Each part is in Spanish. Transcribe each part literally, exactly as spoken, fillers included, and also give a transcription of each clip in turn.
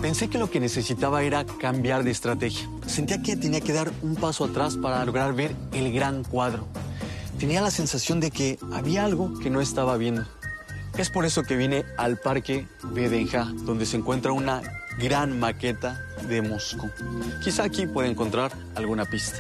Pensé que lo que necesitaba era cambiar de estrategia. Sentía que tenía que dar un paso atrás para lograr ver el gran cuadro. Tenía la sensación de que había algo que no estaba viendo. Es por eso que vine al Parque Vedenja, donde se encuentra una gran maqueta de Moscú. Quizá aquí pueda encontrar alguna pista.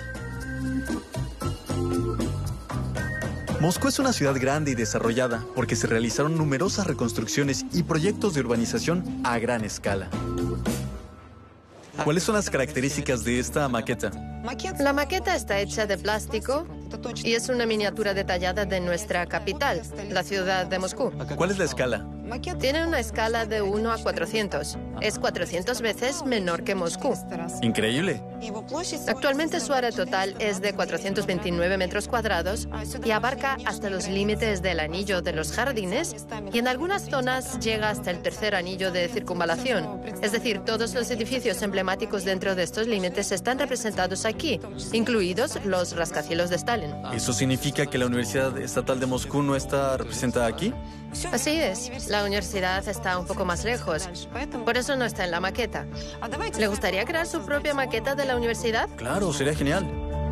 Moscú es una ciudad grande y desarrollada porque se realizaron numerosas reconstrucciones y proyectos de urbanización a gran escala. ¿Cuáles son las características de esta maqueta? La maqueta está hecha de plástico y es una miniatura detallada de nuestra capital, la ciudad de Moscú. ¿Cuál es la escala? Tiene una escala de uno a cuatrocientos. Es cuatrocientas veces menor que Moscú. Increíble. Actualmente su área total es de cuatrocientos veintinueve metros cuadrados y abarca hasta los límites del anillo de los jardines y en algunas zonas llega hasta el tercer anillo de circunvalación. Es decir, todos los edificios emblemáticos dentro de estos límites están representados aquí, incluidos los rascacielos de Stalin. ¿Eso significa que la Universidad Estatal de Moscú no está representada aquí? Así es. La universidad está un poco más lejos. Por eso no está en la maqueta. ¿Le gustaría crear su propia maqueta de la universidad? Claro, sería genial.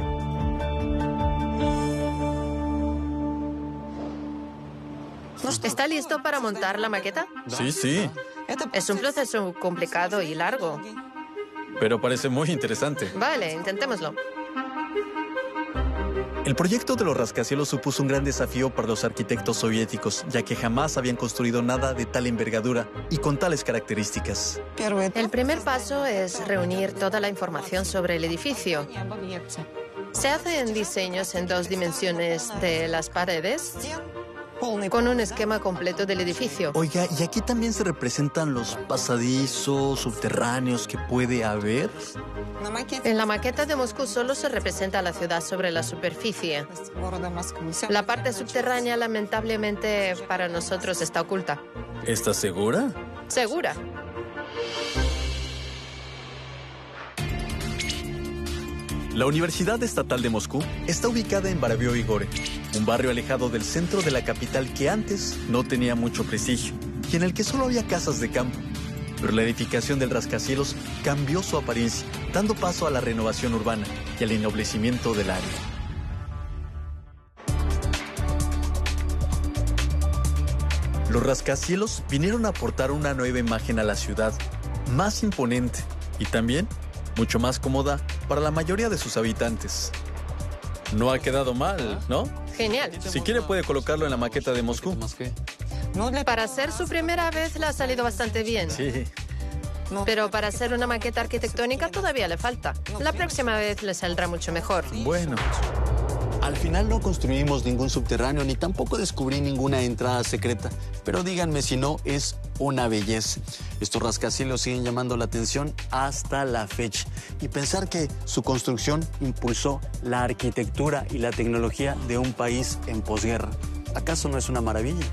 ¿Está listo para montar la maqueta? Sí, sí. Es un proceso complicado y largo. Pero parece muy interesante. Vale, intentémoslo. El proyecto de los rascacielos supuso un gran desafío para los arquitectos soviéticos, ya que jamás habían construido nada de tal envergadura y con tales características. El primer paso es reunir toda la información sobre el edificio. Se hacen diseños en dos dimensiones de las paredes con un esquema completo del edificio. Oiga, ¿y aquí también se representan los pasadizos subterráneos que puede haber? En la maqueta de Moscú solo se representa la ciudad sobre la superficie. La parte subterránea, lamentablemente, para nosotros está oculta. ¿Estás segura? Segura. La Universidad Estatal de Moscú está ubicada en Baravio-Igore, un barrio alejado del centro de la capital que antes no tenía mucho prestigio y en el que solo había casas de campo. Pero la edificación del rascacielos cambió su apariencia, dando paso a la renovación urbana y al ennoblecimiento del área. Los rascacielos vinieron a aportar una nueva imagen a la ciudad, más imponente y también mucho más cómoda para la mayoría de sus habitantes. No ha quedado mal, ¿no? Genial. Si quiere puede colocarlo en la maqueta de Moscú. Para ser su primera vez le ha salido bastante bien. Sí. Pero para hacer una maqueta arquitectónica todavía le falta. La próxima vez le saldrá mucho mejor. Bueno. Al final no construimos ningún subterráneo ni tampoco descubrí ninguna entrada secreta. Pero díganme si no, es una belleza. Estos rascacielos siguen llamando la atención hasta la fecha. Y pensar que su construcción impulsó la arquitectura y la tecnología de un país en posguerra. ¿Acaso no es una maravilla?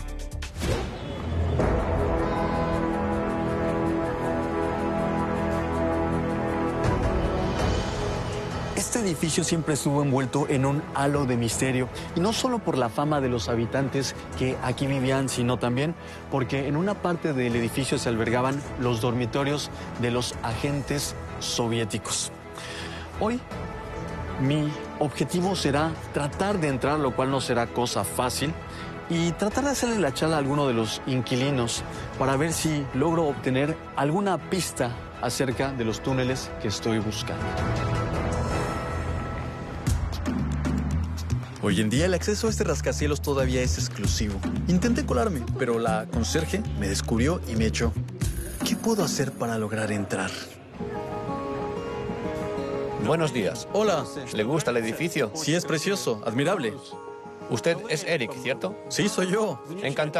Este edificio siempre estuvo envuelto en un halo de misterio, y no solo por la fama de los habitantes que aquí vivían, sino también porque en una parte del edificio se albergaban los dormitorios de los agentes soviéticos. Hoy, mi objetivo será tratar de entrar, lo cual no será cosa fácil, y tratar de hacerle la charla a alguno de los inquilinos para ver si logro obtener alguna pista acerca de los túneles que estoy buscando. Hoy en día el acceso a este rascacielos todavía es exclusivo. Intenté colarme, pero la conserje me descubrió y me echó. ¿Qué puedo hacer para lograr entrar? Buenos días. Hola. ¿Le gusta el edificio? Sí, es precioso, admirable. Usted es Eric, ¿cierto? Sí, soy yo. Encantado.